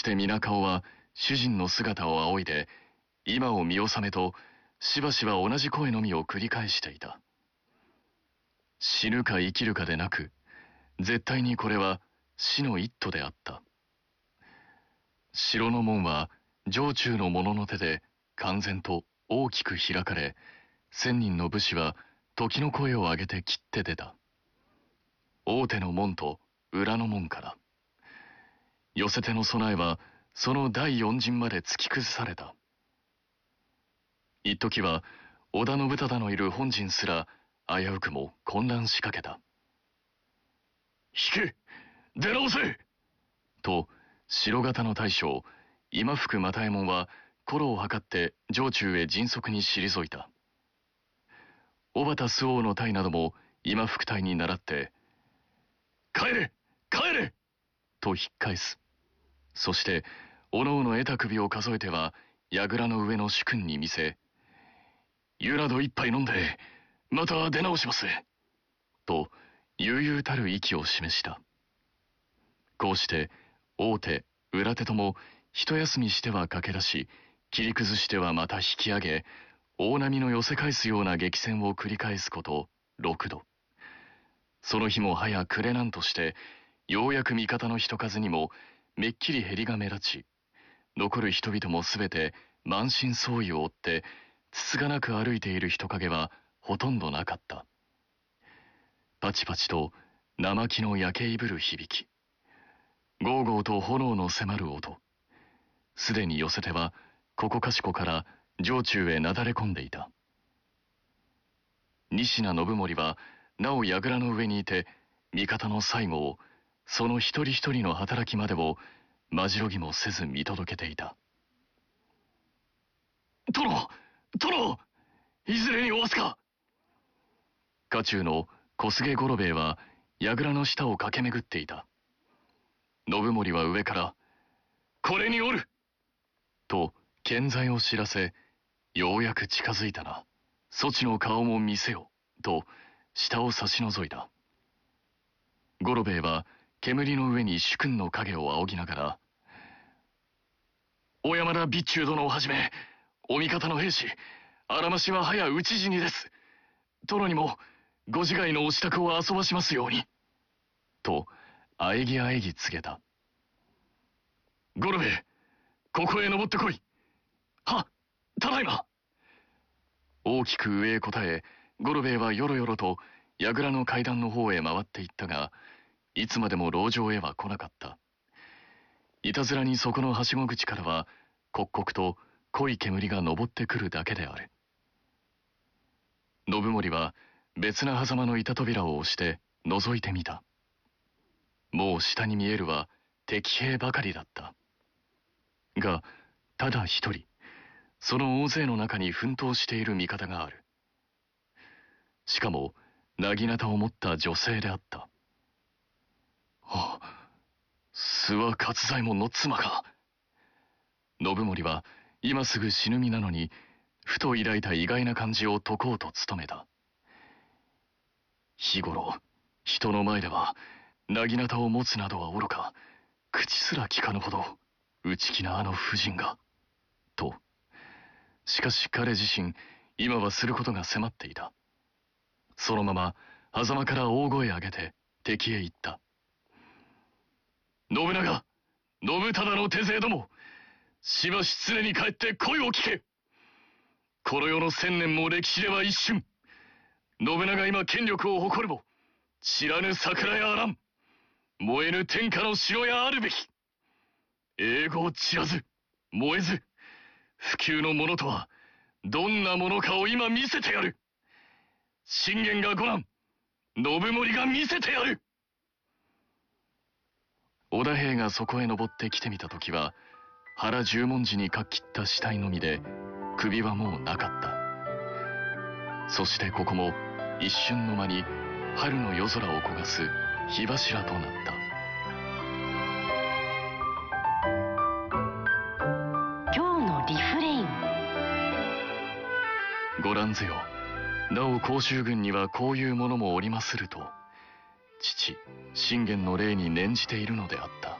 して皆顔は主人の姿を仰いで、今を見納めとしばしば同じ声のみを繰り返していた。死ぬか生きるかでなく、絶対にこれは死の一途であった。城の門は城中の者の手で完全と大きく開かれ、千人の武士は時の声を上げて切って出た。大手の門と裏の門から。寄せ手の備えはその第四陣まで突き崩された。一時は織田信忠のいる本陣すら危うくも混乱しかけた。引け、出直せと白型の大将今福又右衛門は心を図って城中へ迅速に退いた。小畑周防の隊なども今福隊に倣って「帰れ帰れ!」と引っ返す。そしておのおの得た首を数えては櫓の上の主君に見せ「湯など一杯飲んでまた出直します」と悠々たる息を示した。こうして大手裏手とも一休みしては駆け出し、切り崩してはまた引き上げ、大波の寄せ返すような激戦を繰り返すこと6度。その日も早暮れなんとして、ようやく味方の人数にもめっきり減りが目立ち、残る人々もすべて満身創痍を追ってつつがなく歩いている人影はほとんどなかった。パチパチと生木の焼けいぶる響き、ゴーゴーと炎の迫る音、すでに寄せ手はここかしこから城中へなだれ込んでいた。仁科信盛はなお櫓の上にいて、味方の最後を、その一人一人の働きまでをまじろぎもせず見届けていた。殿、殿、いずれにおわすか。家中の小菅五郎兵衛は櫓の下を駆け巡っていた。信盛は上から「これにおる!」と健在を知らせ、ようやく近づいたな、そちの顔も見せよと下を差し覗いた。五郎兵衛は煙の上に主君の影を仰ぎながら「小山田備中殿をはじめお味方の兵士荒増は早討ち死にです。殿にもご自害のお支度を遊ばしますように」とあえぎあえぎ告げた。五郎兵衛、ここへ登ってこい。はっ、ただいま。大きく上へ答え、五郎兵衛はよろよろと櫓の階段の方へ回っていったが、いつまでも籠城へは来なかった。いたずらにそこのはしご口からは刻々と濃い煙が上ってくるだけである。信盛は別な狭間の板扉を押して覗いてみた。もう下に見えるは敵兵ばかりだった。が、ただ一人、その大勢の中に奮闘している味方がある。しかも、薙刀を持った女性であった。あ、諏訪勝左衛門の妻か。信盛は今すぐ死ぬ身なのに、ふと抱いた意外な感じを解こうと努めた。日頃、人の前では、薙刀を持つなどは愚か、口すら聞かぬほど、内気なあの婦人が、と。しかし彼自身、今はすることが迫っていた。そのまま、狭間から大声上げて、敵へ行った。信長、信忠の手勢ども、しばし常に帰って声を聞け。この世の千年も歴史では一瞬。信長今権力を誇るも、知らぬ桜やあらん。燃えぬ天下の城やあるべき。英語を散らず、燃えず、不朽のものとは、どんなものかを今見せてやる。信玄が五男、信盛が見せてやる。織田兵がそこへ登ってきてみたときは、原十文字にかっきった死体のみで、首はもうなかった。そしてここも、一瞬の間に、春の夜空を焦がす火柱となった。 今日のリフレイン。 ご覧ぜよ。なお甲州軍にはこういうものもおりますると、父信玄の霊に念じているのであった。